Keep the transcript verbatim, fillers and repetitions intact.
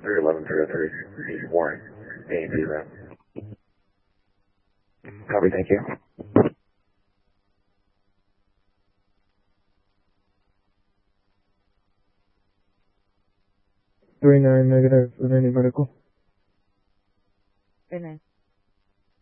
three eleven three oh three, East Warren, A and P route. Copy, thank you. three nine negative, with any vertical. Three nine.